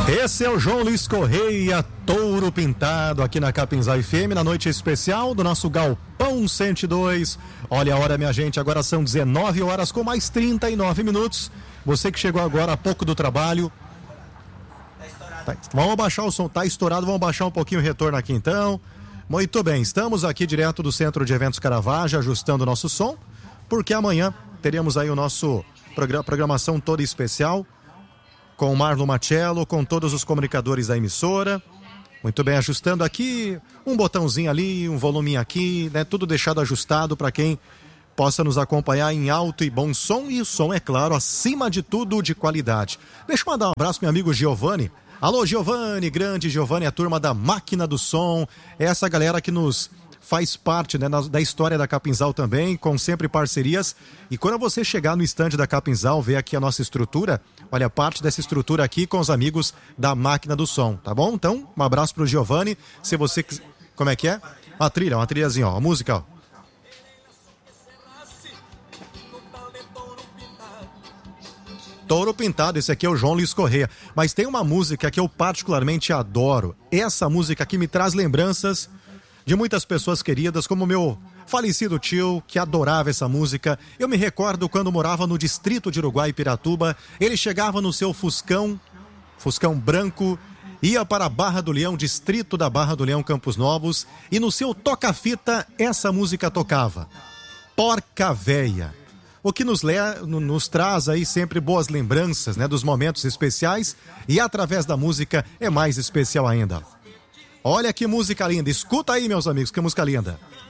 Esse é o João Luiz Correia, Touro Pintado, aqui na Capinzal FM, na noite especial do nosso Galpão 102. Olha a hora, minha gente, agora são 19 horas com mais 39 minutos. Você que chegou agora há pouco do trabalho. Vamos abaixar o som, tá estourado, vamos baixar um pouquinho o retorno aqui então. Muito bem, estamos aqui direto do Centro de Eventos Caravaggio, ajustando o nosso som, porque amanhã teremos aí o nosso programação toda especial, com o Marlon Machello, com todos os comunicadores da emissora. Muito bem, ajustando aqui, um botãozinho ali, um voluminho aqui, né? Tudo deixado ajustado para quem possa nos acompanhar em alto e bom som. E o som, é claro, acima de tudo, de qualidade. Deixa eu mandar um abraço pro meu amigo Giovanni. Alô, Giovanni, grande Giovanni, a turma da Máquina do Som. Essa galera que nos faz parte, né, da história da Capinzal também, com sempre parcerias. E quando você chegar no estande da Capinzal, ver aqui a nossa estrutura, olha, parte dessa estrutura aqui com os amigos da Máquina do Som, tá bom? Então, um abraço pro Giovanni. Se você... Como é que é? Uma trilhazinha, ó, a música, ó. Touro Pintado, esse aqui é o João Luiz Correia. Mas tem uma música que eu particularmente adoro. Essa música aqui me traz lembranças de muitas pessoas queridas, como meu falecido tio, que adorava essa música. Eu me recordo quando morava no distrito de Uruguai-Piratuba, ele chegava no seu Fuscão branco, ia para a Barra do Leão, distrito da Barra do Leão, Campos Novos, e no seu toca-fita essa música tocava, Porca Véia. O que nos traz aí sempre boas lembranças, né, dos momentos especiais, e através da música é mais especial ainda. Olha que música linda, escuta aí, meus amigos, que música linda.